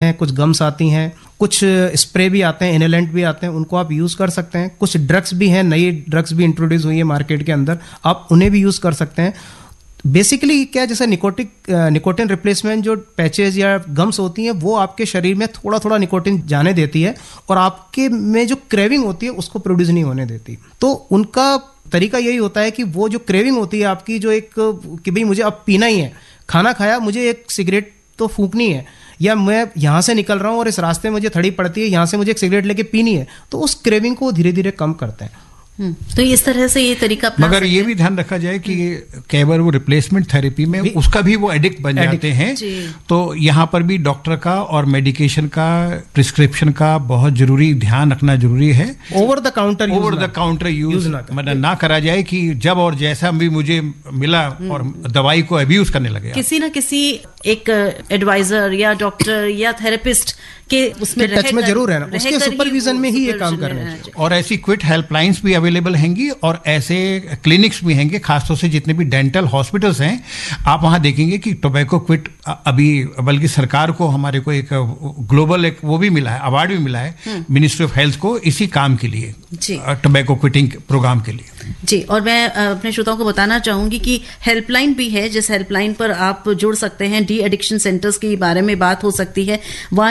हैं, कुछ गम्स आती हैं, कुछ स्प्रे भी आते हैं, इनहेलेंट भी आते हैं, उनको आप यूज़ कर सकते हैं। कुछ ड्रग्स भी हैं, नई ड्रग्स भी इंट्रोड्यूस हुई है मार्केट के अंदर, आप उन्हें भी यूज़ कर सकते हैं। बेसिकली क्या, जैसे निकोटिन रिप्लेसमेंट जो पैचेज या गम्स होती हैं, वो आपके शरीर में थोड़ा थोड़ा निकोटिन जाने देती है और आपके में जो क्रेविंग होती है उसको प्रोड्यूस नहीं होने देती। तो उनका तरीका यही होता है कि वो जो क्रेविंग होती है आपकी, जो एक कि भाई मुझे अब पीना ही है, खाना खाया मुझे एक सिगरेट तो फूंकनी है, या मैं यहाँ से निकल रहा हूँ और इस रास्ते में मुझे थड़ी पड़ती है, यहाँ से मुझे एक सिगरेट लेके पीनी है, तो उस क्रेविंग को धीरे धीरे कम करते हैं। तो इस तरह से ये तरीका मगर ये भी ध्यान रखा जाए कि कई बार वो रिप्लेसमेंट थेरेपी में उसका भी वो एडिक्ट बन जाते हैं, तो यहाँ पर भी डॉक्टर का और मेडिकेशन का, प्रिस्क्रिप्शन का बहुत जरूरी ध्यान रखना जरूरी है। ओवर द काउंटर यूज मतलब ना करा जाए कि जब और जैसा भी मुझे मिला और दवाई को अब्यूज करने लगे। किसी ना किसी एक एडवाइजर या डॉक्टर या थेरेपिस्ट के उसमें टच में जरूर रहना, उसके सुपरविजन में ही ये काम करना चाहिए। और ऐसी क्विट हेल्पलाइंस भी अवेलेबल हैंगी और ऐसे क्लिनिक्स भी हैंगे, खासतौर से जितने भी डेंटल हॉस्पिटल्स हैं, आप वहां देखेंगे कि टोबैको क्विट अभी बल्कि सरकार को, हमारे को एक ग्लोबल एक वो भी मिला है, अवार्ड भी मिला है मिनिस्ट्री ऑफ हेल्थ को इसी काम के लिए, टोबैको क्विटिंग प्रोग्राम के लिए जी। और मैं अपने श्रोताओं को बताना चाहूंगी कि हेल्पलाइन भी है, जिस हेल्पलाइन पर आप जुड़ सकते हैं। डी एडिक्शन सेंटर्स के बारे में बात हो सकती है।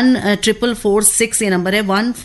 14446 ये नंबर है,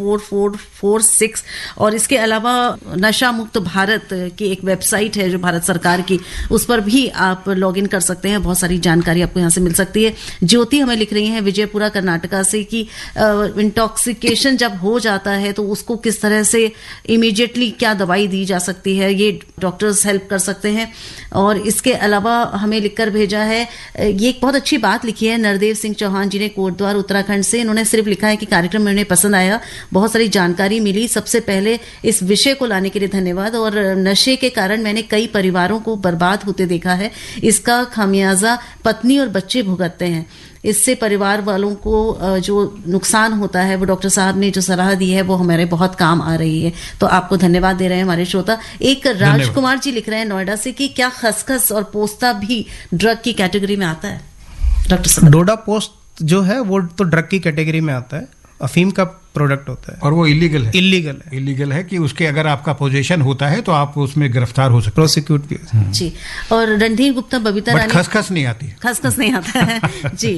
14446। और इसके अलावा नशा मुक्त भारत की एक वेबसाइट है जो भारत सरकार की, उस पर भी आप लॉग इन कर सकते हैं, बहुत सारी जानकारी आपको यहाँ से मिल सकती है। ज्योति हमें लिख रही हैं विजयपुरा कर्नाटका से कि इंटॉक्सिकेशन जब हो जाता है तो उसको किस तरह से इमीडिएटली क्या दवाई दी जा सकती है, ये डॉक्टर्स हेल्प कर सकते हैं। और इसके अलावा हमें लिखकर भेजा है, ये एक बहुत अच्छी बात लिखी है नरदेव सिंह चौहान जी ने कोटद्वार उत्तराखंड से। इन्होंने सिर्फ लिखा है कि कार्यक्रम में उन्हें पसंद आया, बहुत सारी जानकारी मिली, सबसे पहले इस विषय को लाने के लिए धन्यवाद। और नशे के कारण मैंने कई परिवारों को बर्बाद होते देखा है, इसका खामियाजा पत्नी और बच्चे भुगतते हैं। इससे परिवार वालों को जो नुकसान होता है, वो डॉक्टर साहब ने जो सलाह दी है वो हमारे बहुत काम आ रही है। तो आपको धन्यवाद दे रहे हैं हमारे श्रोता। एक राजकुमार जी लिख रहे हैं नोएडा से कि क्या खसखस और पोस्ता भी ड्रग की कैटेगरी में आता है? डॉक्टर साहब, डोडा पोस्ट जो है वो तो ड्रग की कैटेगरी में आता है, अफीम का प्रोडक्ट होता है और वो इलीगल है कि उसके अगर आपका पोजीशन होता है तो आप उसमें गिरफ्तार हो सकते हैं, प्रोसिक्यूट भी जी। और रणधीर गुप्ता बबीता रानी, खसखस नहीं आती, खसखस नहीं आता है जी।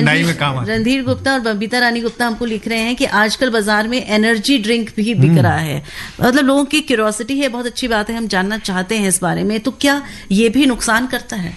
रणधीर गुप्ता और बबीता रानी गुप्ता हमको लिख रहे हैं कि आजकल बाजार में एनर्जी ड्रिंक भी बिक रहा है, मतलब लोगों की क्यूरियोसिटी है, बहुत अच्छी बात है, हम जानना चाहते हैं इस बारे में। तो क्या ये भी नुकसान करता है?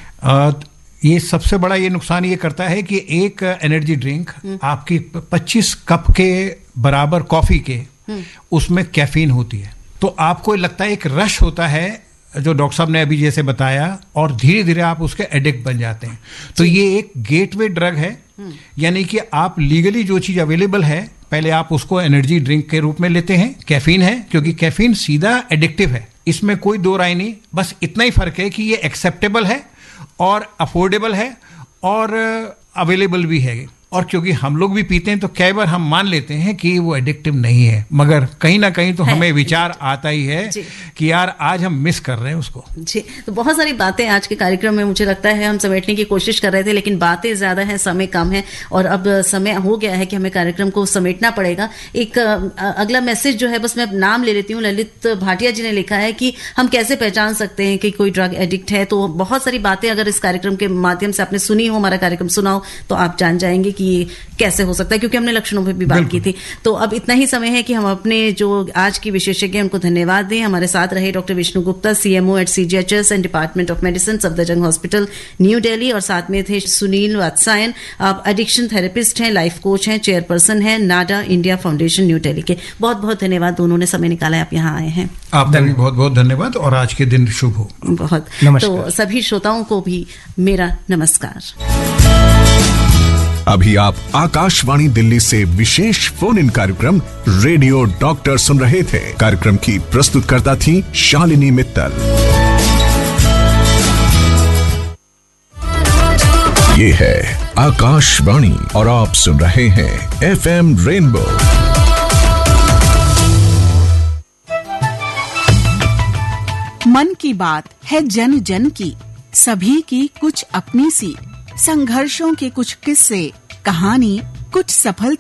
ये सबसे बड़ा ये नुकसान ये करता है कि एक एनर्जी ड्रिंक आपकी 25 कप के बराबर कॉफी के उसमें कैफीन होती है, तो आपको लगता है एक रश होता है जो डॉक्टर साहब ने अभी जैसे बताया, और धीरे धीरे आप उसके एडिक्ट बन जाते हैं। तो ये एक गेटवे ड्रग है, यानी कि आप लीगली जो चीज अवेलेबल है पहले आप उसको एनर्जी ड्रिंक के रूप में लेते हैं। कैफीन है, क्योंकि कैफीन सीधा एडिक्टिव है, इसमें कोई दो राय नहीं, बस इतना ही फर्क है कि ये एक्सेप्टेबल है और अफोर्डेबल है और अवेलेबल भी है। और क्योंकि हम लोग भी पीते हैं तो कई बार हम मान लेते हैं कि वो एडिक्टिव नहीं है, मगर कहीं ना कहीं तो हमें विचार आता ही है कि यार आज हम मिस कर रहे हैं उसको जी। तो बहुत सारी बातें आज के कार्यक्रम में मुझे लगता है हम समेटने की कोशिश कर रहे थे, लेकिन बातें ज्यादा हैं, समय कम है और अब समय हो गया है कि हमें कार्यक्रम को समेटना पड़ेगा। एक अगला मैसेज जो है, बस मैं नाम ले लेती हूँ, ललित भाटिया जी ने लिखा है कि हम कैसे पहचान सकते हैं कि कोई ड्रग एडिक्ट है। तो बहुत सारी बातें अगर इस कार्यक्रम के माध्यम से आपने सुनी हो, हमारा कार्यक्रम सुना हो, तो आप जान जाएंगे कि कैसे हो सकता है, क्योंकि हमने लक्षणों पर भी बात की थी। तो अब इतना ही समय है कि हम अपने जो आज की विशेषज्ञ उनको धन्यवाद दें। हमारे साथ रहे doctor Vishnu Gupta, CMO eight CGHS and department of medicine, Safdarjung hospital, new Delhi, और साथ में थे सुनील वात्सायन, आप एडिक्शन थेरेपिस्ट हैं, लाइफ कोच हैं, चेयरपर्सन हैं नाडा इंडिया फाउंडेशन न्यू दिल्ली के। बहुत बहुत धन्यवाद, दोनों ने समय निकाला, आप यहाँ आए हैं। आपका भी बहुत बहुत धन्यवाद और आज के दिन शुभ हो। बहुत तो सभी श्रोताओं को भी मेरा नमस्कार। अभी आप आकाशवाणी दिल्ली से विशेष फोन इन कार्यक्रम रेडियो डॉक्टर सुन रहे थे। कार्यक्रम की प्रस्तुतकर्ता थी शालिनी मित्तल। ये है आकाशवाणी और आप सुन रहे हैं FM रेनबो। मन की बात है जन जन की, सभी की कुछ अपनी सी, संघर्षों के कुछ किस्से, कहानी, कुछ सफलता